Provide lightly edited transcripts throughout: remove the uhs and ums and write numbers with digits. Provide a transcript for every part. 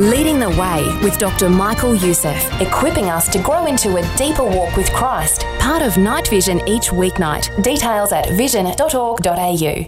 Leading the Way with Dr. Michael Youssef, equipping us to grow into a deeper walk with Christ. Part of Night Vision each weeknight. Details at vision.org.au.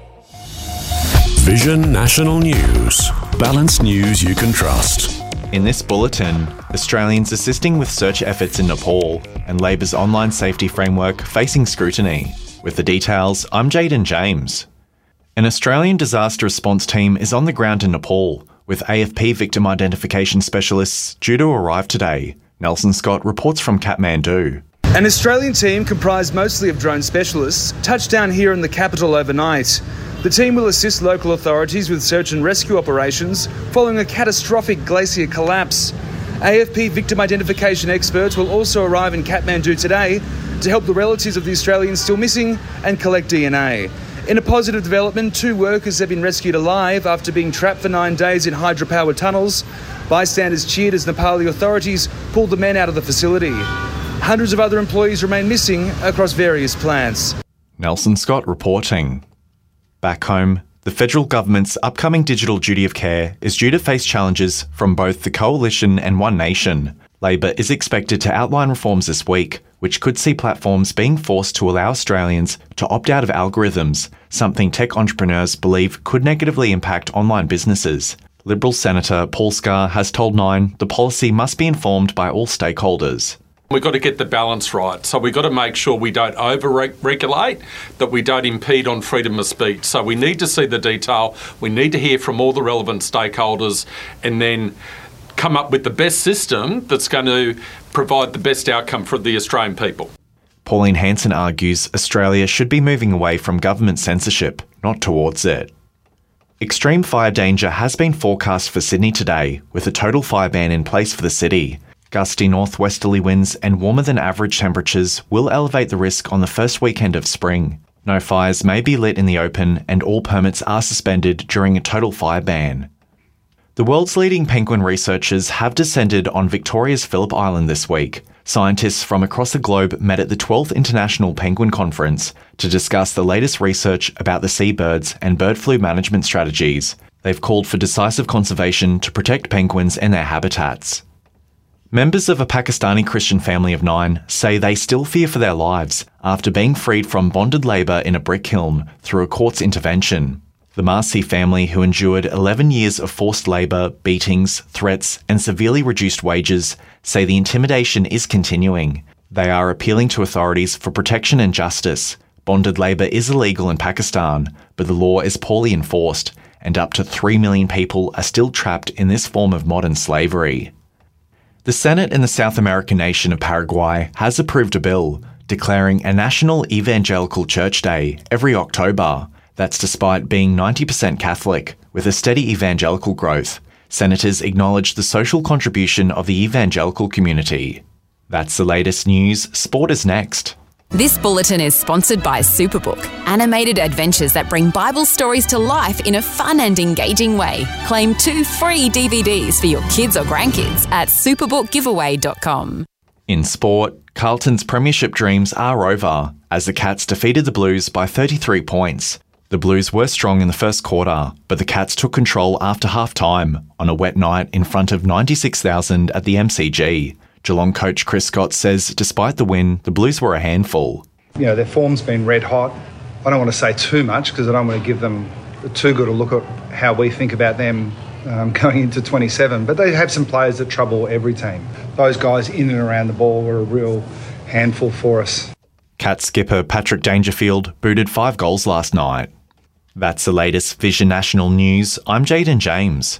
Vision National News. Balanced news you can trust. In this bulletin, Australians assisting with search efforts in Nepal and Labor's online safety framework facing scrutiny. With the details, I'm Jaden James. An Australian disaster response team is on the ground in Nepal, with AFP victim identification specialists due to arrive today. Nelson Scott reports from Kathmandu. An Australian team comprised mostly of drone specialists touched down here in the capital overnight. The team will assist local authorities with search and rescue operations following a catastrophic glacier collapse. AFP victim identification experts will also arrive in Kathmandu today to help the relatives of the Australians still missing and collect DNA. In a positive development, 2 workers have been rescued alive after being trapped for 9 days in hydropower tunnels. Bystanders cheered as Nepali authorities pulled the men out of the facility. Hundreds of other employees remain missing across various plants. Nelson Scott reporting. Back home, the federal government's upcoming digital duty of care is due to face challenges from both the Coalition and One Nation. Labor is expected to outline reforms this week, which could see platforms being forced to allow Australians to opt out of algorithms, something tech entrepreneurs believe could negatively impact online businesses. Liberal Senator Paul Scar has told Nine the policy must be informed by all stakeholders. We've got to get the balance right. So we've got to make sure we don't over-regulate, that we don't impede on freedom of speech. So we need to see the detail, we need to hear from all the relevant stakeholders, and then come up with the best system that's going to provide the best outcome for the Australian people. Pauline Hanson argues Australia should be moving away from government censorship, not towards it. Extreme fire danger has been forecast for Sydney today, with a total fire ban in place for the city. Gusty northwesterly winds and warmer than average temperatures will elevate the risk on the first weekend of spring. No fires may be lit in the open and all permits are suspended during a total fire ban. The world's leading penguin researchers have descended on Victoria's Phillip Island this week. Scientists from across the globe met at the 12th International Penguin Conference to discuss the latest research about the seabirds and bird flu management strategies. They've called for decisive conservation to protect penguins and their habitats. Members of a Pakistani Christian family of 9 say they still fear for their lives after being freed from bonded labour in a brick kiln through a court's intervention. The Marsi family, who endured 11 years of forced labour, beatings, threats and severely reduced wages, say the intimidation is continuing. They are appealing to authorities for protection and justice. Bonded labour is illegal in Pakistan, but the law is poorly enforced, and up to 3 million people are still trapped in this form of modern slavery. The Senate in the South American nation of Paraguay has approved a bill declaring a National Evangelical Church Day every October. That's despite being 90% Catholic, with a steady evangelical growth. Senators acknowledge the social contribution of the evangelical community. That's the latest news. Sport is next. This bulletin is sponsored by Superbook, animated adventures that bring Bible stories to life in a fun and engaging way. Claim 2 free DVDs for your kids or grandkids at superbookgiveaway.com. In sport, Carlton's premiership dreams are over as the Cats defeated the Blues by 33 points. The Blues were strong in the first quarter, but the Cats took control after half-time on a wet night in front of 96,000 at the MCG. Geelong coach Chris Scott says despite the win, the Blues were a handful. You know, their form's been red hot. I don't want to say too much because I don't want to give them too good a look at how we think about them going into 27. But they have some players that trouble every team. Those guys in and around the ball were a real handful for us. Cats skipper Patrick Dangerfield booted 5 goals last night. That's the latest Vision National News. I'm Jaden James.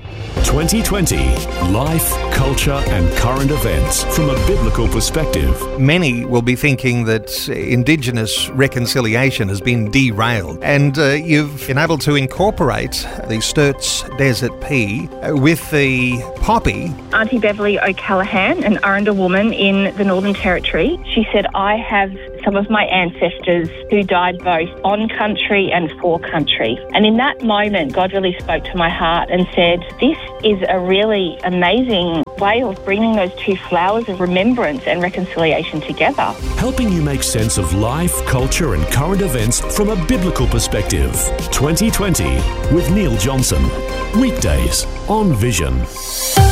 2020. Life, culture and current events from a biblical perspective. Many will be thinking that Indigenous reconciliation has been derailed, and you've been able to incorporate the Sturt's Desert Pea with the poppy. Auntie Beverly O'Callaghan, an Arundel woman in the Northern Territory, she said, I have some of my ancestors who died both on country and for country. And in that moment, God really spoke to my heart and said, this is a really amazing way of bringing those two flowers of remembrance and reconciliation together. Helping you make sense of life, culture and current events from a biblical perspective. 2020 with Neil Johnson. Weekdays on Vision.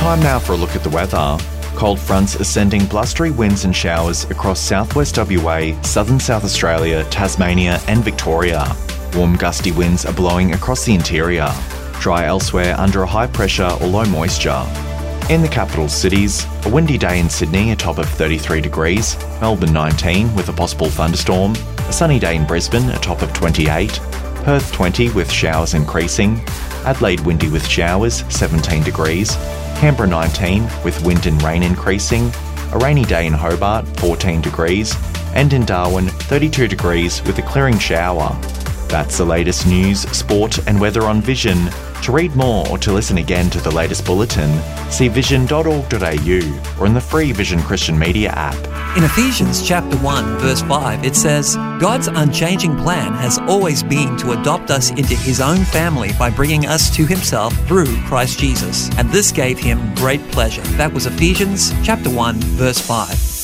Time now for a look at the weather. Cold fronts are sending blustery winds and showers across southwest WA, southern South Australia, Tasmania and Victoria. Warm gusty winds are blowing across the interior. Dry elsewhere under a high pressure or low moisture. In the capital cities, a windy day in Sydney, a top of 33 degrees, Melbourne 19 with a possible thunderstorm, a sunny day in Brisbane, a top of 28, Perth 20 with showers increasing, Adelaide windy with showers, 17 degrees, Canberra 19 with wind and rain increasing, a rainy day in Hobart, 14 degrees, and in Darwin, 32 degrees with a clearing shower. That's the latest news, sport and weather on Vision. To read more or to listen again to the latest bulletin, see vision.org.au or in the free Vision Christian Media app. In Ephesians chapter 1 verse 5 it says, God's unchanging plan has always been to adopt us into his own family by bringing us to himself through Christ Jesus. And this gave him great pleasure. That was Ephesians chapter 1 verse 5.